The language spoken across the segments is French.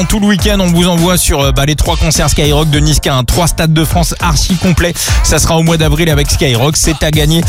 Tout le week-end, on vous envoie sur les 3 concerts Skyrock de Nice, 3 stades de France archi complets. Ça sera au mois d'avril avec Skyrock. C'est à gagner.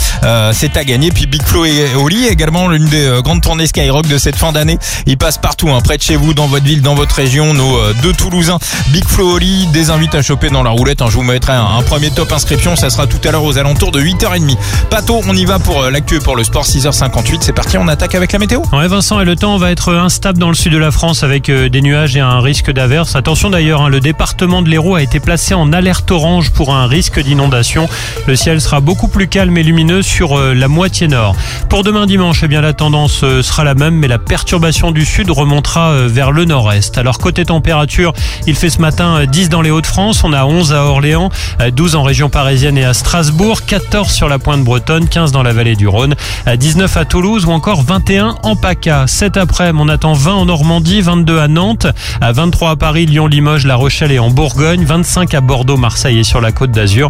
Puis Big Flo et Oli, également l'une des grandes tournées Skyrock de cette fin d'année. Ils passent partout, près de chez vous, dans votre ville, dans votre région. Nos deux Toulousains, Big Flo, Oli, des invites à choper dans la roulette. Je vous mettrai un premier top inscription. Ça sera tout à l'heure aux alentours de 8h30. Pato, on y va pour l'actu et pour le sport. 6h58. C'est parti, on attaque avec la météo. Ouais, Vincent, et le temps va être instable dans le sud de la France avec des nuages et un risque d'averse. Attention d'ailleurs, le département de l'Hérault a été placé en alerte orange pour un risque d'inondation. Le ciel sera beaucoup plus calme et lumineux sur la moitié nord. Pour demain dimanche, la tendance sera la même, mais la perturbation du sud remontera vers le nord-est. Alors côté température, il fait ce matin 10 dans les Hauts-de-France, on a 11 à Orléans, 12 en région parisienne et à Strasbourg, 14 sur la pointe bretonne, 15 dans la vallée du Rhône, 19 à Toulouse ou encore 21 en PACA. Cet après-midi, on attend 20 en Normandie, 22 à Nantes, 23 à Paris, Lyon, Limoges, La Rochelle et en Bourgogne, 25 à Bordeaux, Marseille et sur la Côte d'Azur,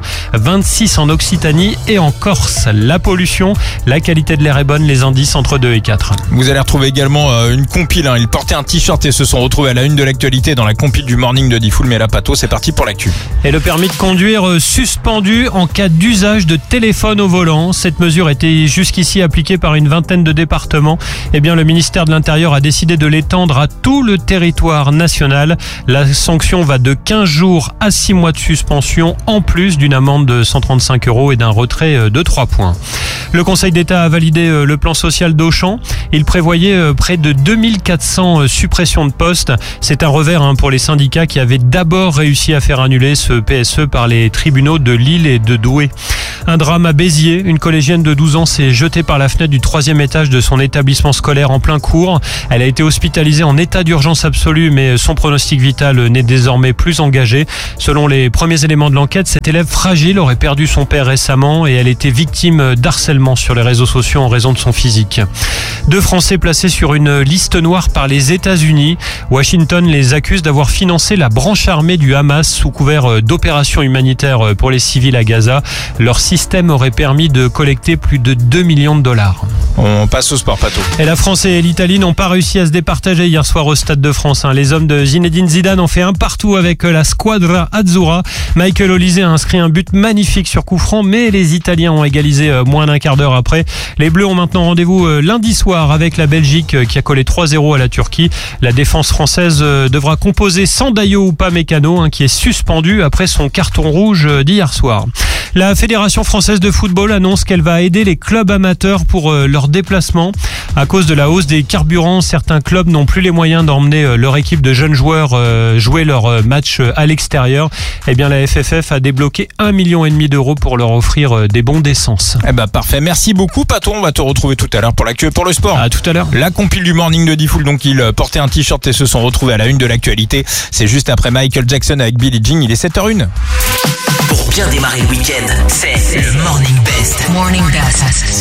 26 en Occitanie et en Corse. La pollution, la qualité de l'air est bonne, les indices entre 2 et 4. Vous allez retrouver également une compile. Ils portaient un t-shirt et se sont retrouvés à la une de l'actualité dans la compile du Morning de Diffoul. Mais là, Pato, c'est parti pour l'actu. Et le permis de conduire suspendu en cas d'usage de téléphone au volant. Cette mesure était jusqu'ici appliquée par une vingtaine de départements. Le ministère de l'Intérieur a décidé de l'étendre à tout le territoire national. La sanction va de 15 jours à 6 mois de suspension, en plus d'une amende de 135 € et d'un retrait de 3 points. Le Conseil d'État a validé le plan social d'Auchan. Il prévoyait près de 2400 suppressions de postes. C'est un revers pour les syndicats qui avaient d'abord réussi à faire annuler ce PSE par les tribunaux de Lille et de Douai. Un drame à Béziers. Une collégienne de 12 ans s'est jetée par la fenêtre du 3e étage de son établissement scolaire en plein cours. Elle a été hospitalisée en état d'urgence absolue, mais son pronostic vital n'est désormais plus engagé. Selon les premiers éléments de l'enquête, cette élève fragile aurait perdu son père récemment et elle était victime d'harcèlement sur les réseaux sociaux en raison de son physique. 2 Français placés sur une liste noire par les États-Unis. Washington les accuse d'avoir financé la branche armée du Hamas sous couvert d'opérations humanitaires pour les civils à Gaza. Leur système aurait permis de collecter plus de 2 millions de dollars. On passe au sport, Pato. Et la France et l'Italie n'ont pas réussi à se départager hier soir au Stade de France. Les hommes de Zinedine Zidane ont fait un partout avec la Squadra Azzurra. Michael Olise a inscrit un but magnifique sur coup franc, mais les Italiens ont égalisé moins d'un quart d'heure après. Les Bleus ont maintenant rendez-vous lundi soir avec la Belgique qui a collé 3-0 à la Turquie. La défense française devra composer sans Dayo Upamecano qui est suspendu après son carton rouge d'hier soir. La Fédération française de football annonce qu'elle va aider les clubs amateurs pour leurs déplacements. À cause de la hausse des carburants, certains clubs n'ont plus les moyens d'emmener leur équipe de jeunes joueurs jouer leur match à l'extérieur. La FFF a débloqué 1,5 million d'euros pour leur offrir des bons d'essence. Parfait. Merci beaucoup, Pato. On va te retrouver tout à l'heure pour l'actu et pour le sport. À tout à l'heure. La compile du Morning de Diffoul. Donc, ils portaient un t-shirt et se sont retrouvés à la une de l'actualité. C'est juste après Michael Jackson avec Billie Jean. Il est 7h01. Pour bien démarrer le week-end, c'est le Morning Best.